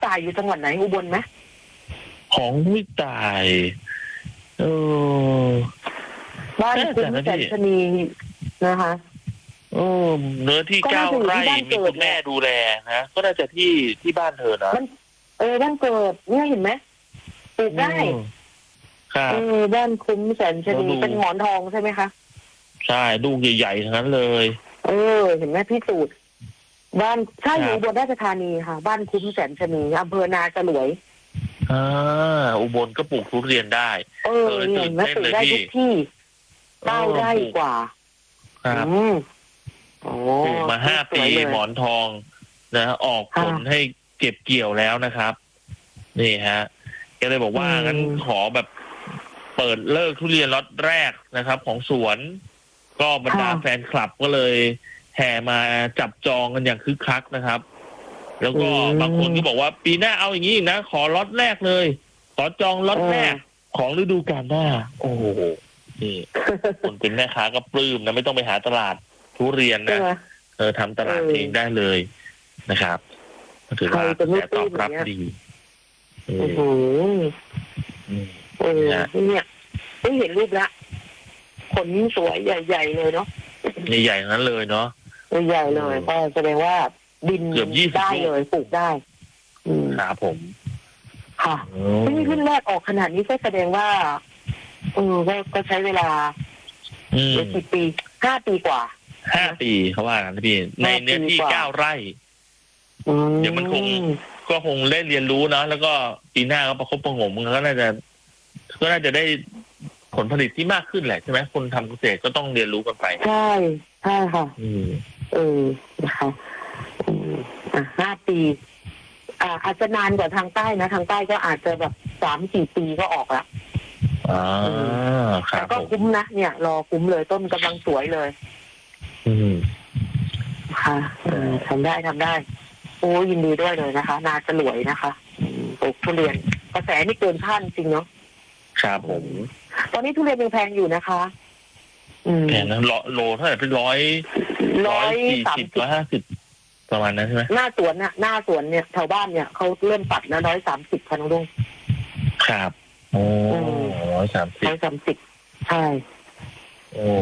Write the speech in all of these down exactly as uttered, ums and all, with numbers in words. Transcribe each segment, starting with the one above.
ต่ายอยู่จังหวัดไหนอุบลไหมของพี่ต่ายเออบ้านคุณแสนชนีนะคะโอ้เนื้อที่เก้าไร่มีคุณแม่ดูแลนะก็น่าจะที่ที่บ้านเธอนะเออบ้านเกิดเนี่ยเห็นไหมปลูกได้เออบ้านคุ้มแสนชนีเป็นหมอนทองใช่ไหมคะใช่ลูกใหญ่ๆทั้งนั้นเลยเออเห็นไหมพี่สูตรบ้านใช่อยู่อุบลราชธานีค่ะบ้านคุ้มแสนชนีอำเภอนาจรวยอ่าอุบลก็ปลูกทุเรียนได้เออเห็นไหมปลูกได้ทุกที่เก้าไร่กว่าครับปลูกมาห้าปีหมอนทองนะออกผลให้เก็บเกี่ยวแล้วนะครับนี่ฮะก็เลยบอกว่างั้นขอแบบเปิดเลิกทุเรียนล็อตแรกนะครับของสวนก็บรรดาแฟนคลับก็เลยแห่มาจับจองกันอย่างคึกคักนะครับแล้วก็บางคนก็บอกว่าปีหน้าเอาอย่างนี้นะขอล็อตแรกเลยขอจองล็อตแรกของฤดูกาลหน้าโอ้โหนี่คนเป็นแม่ค้าก็ปลื้มนะไม่ต้องไปหาตลาดทุเรียนนะเออทำตลาดเองได้เลยนะครับถือว่าแต่ตอบรับดีโอ้โหเออเนี่ยไม่เห็นรูปละขนสวยใหญ่ๆเลยเนาะใหญ่ๆนั้นเลยเนาะใหญ่เลยก็แสดงว่าดินได้เลยปลูกได้ครับผมค่ะนี่รุ่นแรกออกขนาดนี้ก็แสดงว่าเออก็ใช้เวลากี่ปีห้าปีกว่าห้าปีเขาว่ากันพี่ในเนื้อที่เก้าไร่เดี๋ยวมันคงก็คงได้เรียนรู้นะแล้วก็ปีหน้าก็ประคบประงมมันก็น่าจะก็น่าจะได้ผลผลิตที่มากขึ้นแหละใช่ไหมคนทำเกษตรก็ต้องเรียนรู้กันไปใช่ใช่ค่ะเออนะคะอ่าห้าปีอ่าอาจจะนานกว่าทางใต้นะทางใต้ก็อาจจะแบบสามสี่ปีก็ออกละอ่าครับก็คุ้มนะเนี่ยรอคุ้มเลยต้นกำลังสวยเลยอืมค่ะทำได้ทำได้โอ้ยินดีด้วยเลยนะคะนาจะรวยนะคะปลูกทุเรียนกระแสนี่เกินคาดจริงเนาะครับผมตอนนี้ทุเรียนยังแพงอยู่นะคะแพงนะโลเท่าไหร่เป็นร้อยร้อยสี่สิบร้อยห้าสิบประมาณนั้นใช่ไหมหน้าสวนน่ะหน้าสวนเนี่ยแถวบ้านเนี่ยเขาเริ่มตัดแล้วร้อยสามสิบพันลุงครับโอ้ร้อยสามสิบร้อยสามสิบใช่โอ้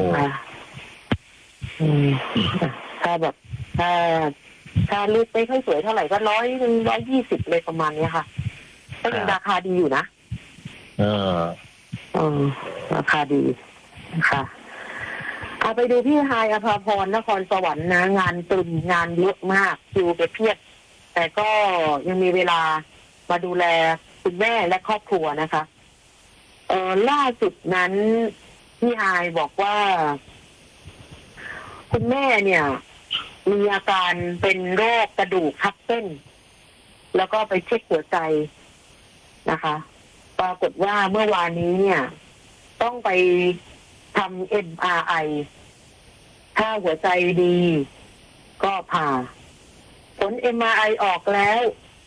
ถ้าแบบถ้าถ้าลูกไม่ค่อยสวยเท่าไหร่ก็ร้อยหนึ่งร้อยยี่สิบเลยประมาณนี้ค่ะก็ยังราคาดีอยู่นะเออเออราคาดีค่ะเอาไปดูพี่ไฮอภาพรนครสวรรค์นะงานตึมงานเยอะมากคิวไปเพียบแต่ก็ยังมีเวลามาดูแลคุณแม่และครอบครัวนะคะเออล่าสุดนั้นพี่ไฮบอกว่าคุณแม่เนี่ยมีอาการเป็นโรคกระดูกทับเส้นแล้วก็ไปเช็คหัวใจนะคะปรากฏว่าเมื่อวานนี้เนี่ยต้องไปทำ เอ็ม อาร์ ไอ ถ้าหัวใจดีก็ผ่าผล เอ็ม อาร์ ไอ ออกแล้ว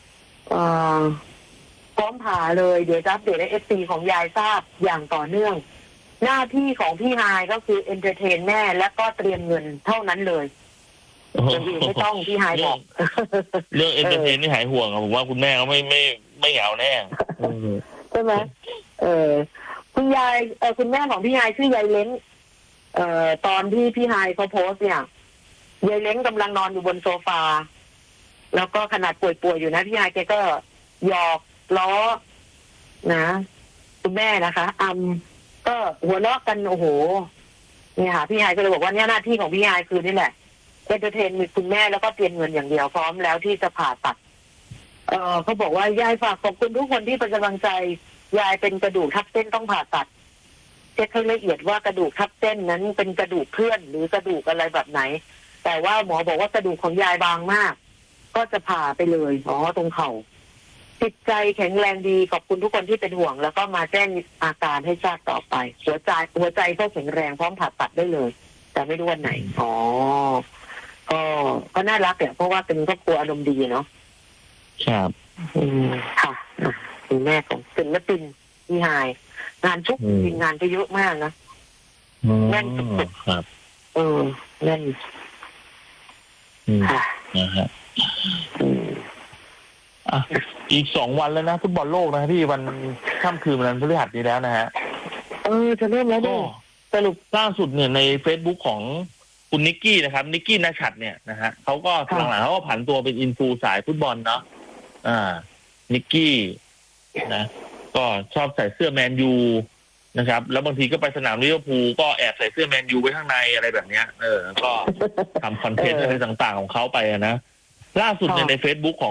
พร้อมผ่าเลยเดี๋ยวจะอัปเดตให้ เอฟ ซี ของยายทราบอย่างต่อเนื่องหน้าที่ของพี่ไฮก็คือเอนเตอร์เทนแม่และก็เตรียมเงินเท่านั้นเลยอย่างอื่นไม่ต้องพี่ไฮบอกเรื่องเอนเตอร์เทนนี่หายห่วงผมว่าคุณแม่เขาไม่ไม่ไม่เหงาแน่ใช่ไหมเออคุณยายเออคุณแม่ของพี่ไฮชื่อยายเล้งเอ่อตอนที่พี่ไฮเขาโพสเนี่ยยายเล้งกำลังนอนอยู่บนโซฟาแล้วก็ขนาดป่วยๆอยู่นะพี่ไฮแกก็หยอกล้อนะคุณแม่นะคะอำก็หัวเราะกันโอ้โหเนี่ยค่ะพี่ไฮก็เลยบอกว่าเนี่ยหน้าที่ของพี่ไฮคือนี่แหละเอนเตอร์เทนมีคุณแม่แล้วก็เตรียมเงินอย่างเดียวพร้อมแล้วที่จะผ่าตัดเออเขาบอกว่ายายฝากขอบคุณทุกคนที่เป็นกำลังใจยายเป็นกระดูกทับเส้นต้องผ่าตัดเช็คให้ละเอียดว่ากระดูกทับเส้นนั้นเป็นกระดูกเคลื่อนหรือกระดูกอะไรแบบไหนแต่ว่าหมอบอกว่ากระดูกของยายบางมากก็จะผ่าไปเลยอ๋อตรงเข่าจิตใจแข็งแรงดีขอบคุณทุกคนที่เป็นห่วงแล้วก็มาแจ้งอาการให้ทราบต่อไปหัวใจหัวใจก็แข็งแรงพร้อมผ่าตัดได้เลยแต่ไม่รู้วันไหนอ๋อก็ก็น่ารักแหละเพราะว่าเป็นครอบครัวอารมณ์ดีเนาะครับอืมค่ะคุณแม่ของศิลปินพี่ไฮงานชุกจริงงานก็เยอะมากนะแน่นสุดๆครับเออแน่นค่ะนะฮะอ่ะอีกสองวันแล้วนะฟุตบอลโลกนะที่วันค่ำคืนวันพฤหัสนี้แล้วนะฮะเออจะเริ่มแล้วก็ดิสรุปล่าสุดเนี่ยใน Facebook ของคุณนิกกี้นะครับนิกกี้นัชัดเนี่ยนะฮะเขาก็ค่ะหลังๆเขาก็ผันตัวเป็นอินฟูสายฟุตบอลเนาะอ่านิกกี้นะก็ชอบใส่เสื้อแมนยูนะครับ แล้วบางทีก็ไปสนามลิเวอร์พูลก็แอบใส่เสื้อแมนยูไว้ข้างในอะไรแบบเนี้ยเออก็ทำคอนเทนต์อะไรต่างๆของเขาไปอะนะล่าสุดเนี่ยใน Facebook ของ